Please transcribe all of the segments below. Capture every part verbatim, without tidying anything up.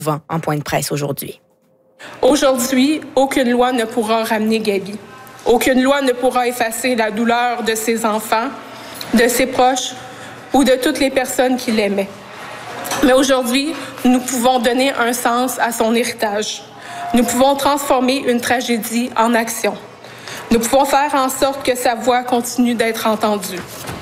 en point de presse aujourd'hui. Aujourd'hui, aucune loi ne pourra ramener Gaby. Aucune loi ne pourra effacer la douleur de ses enfants, de ses proches ou de toutes les personnes qui l'aimaient. Mais aujourd'hui, nous pouvons donner un sens à son héritage. Nous pouvons transformer une tragédie en action. Nous pouvons faire en sorte que sa voix continue d'être entendue.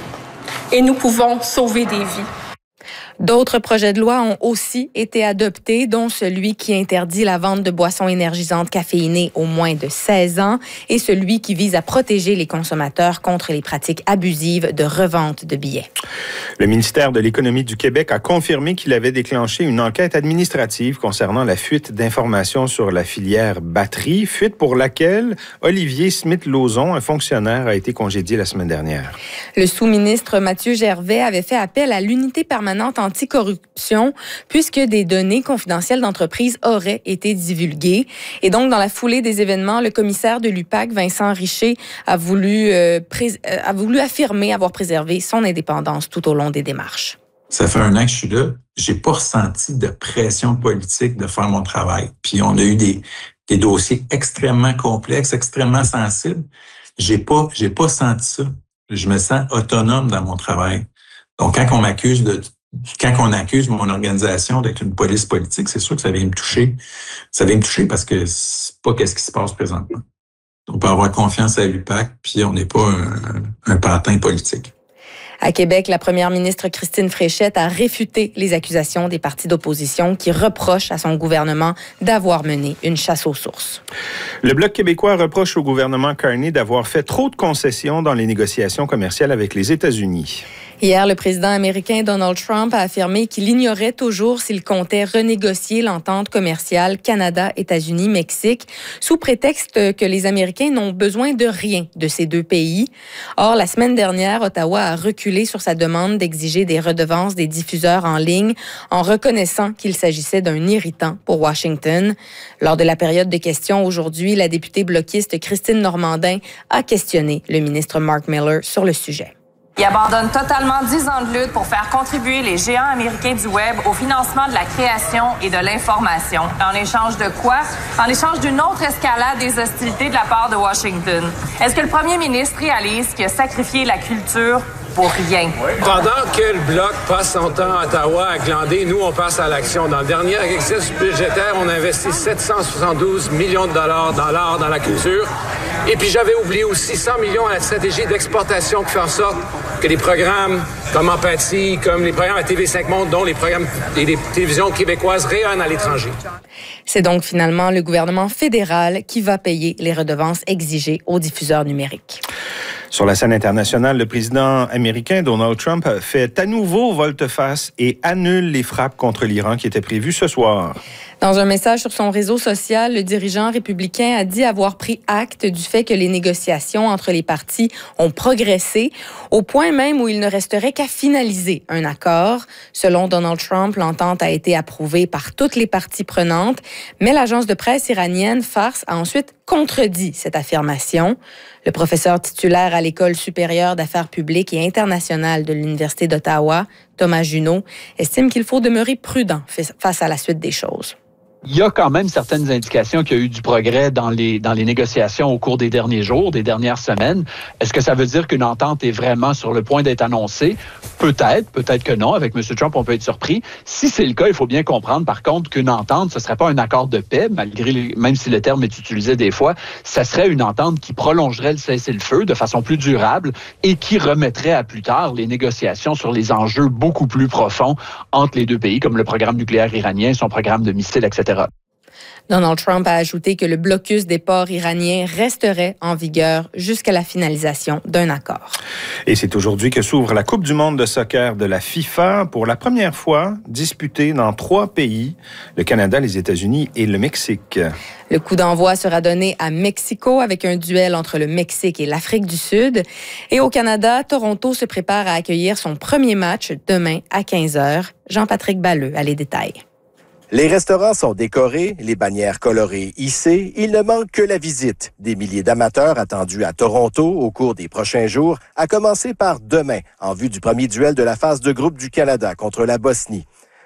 Et nous pouvons sauver des vies. D'autres projets de loi ont aussi été adoptés, dont celui qui interdit la vente de boissons énergisantes caféinées aux moins de seize ans et celui qui vise à protéger les consommateurs contre les pratiques abusives de revente de billets. Le ministère de l'Économie du Québec a confirmé qu'il avait déclenché une enquête administrative concernant la fuite d'informations sur la filière batterie, fuite pour laquelle Olivier Smith-Lauzon, un fonctionnaire, a été congédié la semaine dernière. Le sous-ministre Mathieu Gervais avait fait appel à l'unité permanente anticorruption puisque des données confidentielles d'entreprises auraient été divulguées. Et donc, dans la foulée des événements, le commissaire de l'U P A C, Vincent Richer, a voulu, euh, prés- euh, a voulu affirmer avoir préservé son indépendance tout au long des démarches. Ça fait un an que je suis là. J'ai pas ressenti de pression politique de faire mon travail. Puis on a eu des, des dossiers extrêmement complexes, extrêmement sensibles. J'ai pas, j'ai pas senti ça. Je me sens autonome dans mon travail. Donc, quand on m'accuse de Quand on accuse mon organisation d'être une police politique, c'est sûr que ça vient me toucher. Ça vient me toucher parce que c'est pas qu'est-ce qui se passe présentement. On peut avoir confiance à l'U P A C, puis on n'est pas un, un pantin politique. À Québec, la première ministre Christine Fréchette a réfuté les accusations des partis d'opposition qui reprochent à son gouvernement d'avoir mené une chasse aux sources. Le Bloc québécois reproche au gouvernement Carney d'avoir fait trop de concessions dans les négociations commerciales avec les États-Unis. Hier, le président américain Donald Trump a affirmé qu'il ignorait toujours s'il comptait renégocier l'entente commerciale Canada-États-Unis-Mexique sous prétexte que les Américains n'ont besoin de rien de ces deux pays. Or, la semaine dernière, Ottawa a reculé sur sa demande d'exiger des redevances des diffuseurs en ligne en reconnaissant qu'il s'agissait d'un irritant pour Washington. Lors de la période de questions aujourd'hui, la députée bloquiste Christine Normandin a questionné le ministre Mark Miller sur le sujet. Il abandonne totalement dix ans de lutte pour faire contribuer les géants américains du Web au financement de la création et de l'information. En échange de quoi? En échange d'une autre escalade des hostilités de la part de Washington. Est-ce que le premier ministre réalise qu'il a sacrifié la culture pour rien? Pendant que le Bloc passe son temps à Ottawa à glander, nous, on passe à l'action. Dans le dernier exercice budgétaire, on a investi sept cent soixante-douze millions de dollars dans l'art, dans la culture. Et puis, j'avais oublié aussi cent millions à la stratégie d'exportation qui fait en sorte que les programmes comme Empathie, comme les programmes à T V cinq Monde, dont les programmes des, des télévisions québécoises rayonnent à l'étranger. C'est donc finalement le gouvernement fédéral qui va payer les redevances exigées aux diffuseurs numériques. Sur la scène internationale, le président américain Donald Trump fait à nouveau volte-face et annule les frappes contre l'Iran qui étaient prévues ce soir. Dans un message sur son réseau social, le dirigeant républicain a dit avoir pris acte du fait que les négociations entre les parties ont progressé, au point même où il ne resterait qu'à finaliser un accord. Selon Donald Trump, l'entente a été approuvée par toutes les parties prenantes, mais l'agence de presse iranienne Fars a ensuite contredit cette affirmation. Le professeur titulaire à l'École supérieure d'affaires publiques et internationales de l'Université d'Ottawa, Thomas Junot, estime qu'il faut demeurer prudent face à la suite des choses. Il y a quand même certaines indications qu'il y a eu du progrès dans les dans les négociations au cours des derniers jours, des dernières semaines. Est-ce que ça veut dire qu'une entente est vraiment sur le point d'être annoncée? Peut-être, peut-être que non. Avec M. Trump, on peut être surpris. Si c'est le cas, il faut bien comprendre, par contre, qu'une entente, ce serait pas un accord de paix, malgré les, même si le terme est utilisé des fois, ça serait une entente qui prolongerait le cessez-le-feu de façon plus durable et qui remettrait à plus tard les négociations sur les enjeux beaucoup plus profonds entre les deux pays, comme le programme nucléaire iranien, son programme de missiles, et cetera. Donald Trump a ajouté que le blocus des ports iraniens resterait en vigueur jusqu'à la finalisation d'un accord. Et c'est aujourd'hui que s'ouvre la Coupe du monde de soccer de la FIFA, pour la première fois disputée dans trois pays, le Canada, les États-Unis et le Mexique. Le coup d'envoi sera donné à Mexico avec un duel entre le Mexique et l'Afrique du Sud. Et au Canada, Toronto se prépare à accueillir son premier match demain à quinze heures. Jean-Patrick Balleux a les détails. Les restaurants sont décorés, les bannières colorées hissées. Il ne manque que la visite. Des milliers d'amateurs attendus à Toronto au cours des prochains jours, à commencer par demain, en vue du premier duel de la phase de groupe du Canada contre la Bosnie.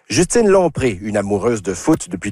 Justine Lompré, une amoureuse de foot depuis